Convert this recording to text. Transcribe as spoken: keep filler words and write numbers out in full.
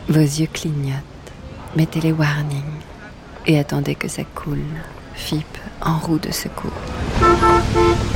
Vos yeux clignotent, mettez les warnings et attendez que ça coule, F I P en roue de secours.